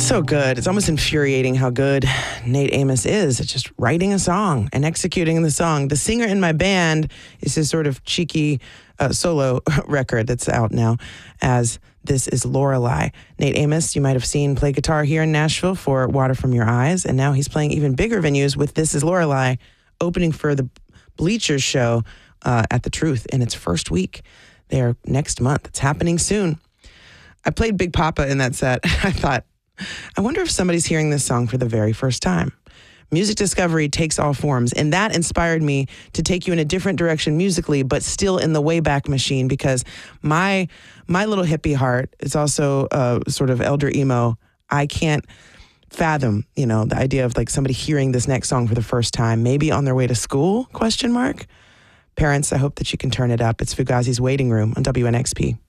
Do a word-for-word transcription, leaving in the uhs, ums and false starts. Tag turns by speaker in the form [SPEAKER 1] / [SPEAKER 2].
[SPEAKER 1] So good. It's almost infuriating how good Nate Amos is at just writing a song and executing the song. The Singer in My Band is his sort of cheeky uh, solo record that's out now as This Is Lorelei. Nate Amos, you might have seen play guitar here in Nashville for Water From Your Eyes, and now he's playing even bigger venues with This Is Lorelei, opening for the Bleachers show uh, at The Truth in its first week there next month. It's happening soon. I played Big Papa in that set. I thought, I wonder if somebody's hearing this song for the very first time. Music discovery takes all forms, and that inspired me to take you in a different direction musically, but still in the Wayback Machine, because my my little hippie heart is also uh, sort of elder emo. I can't fathom, you know, the idea of like somebody hearing this next song for the first time, maybe on their way to school, question mark. Parents, I hope that you can turn it up. It's Fugazi's Waiting Room on W N X P.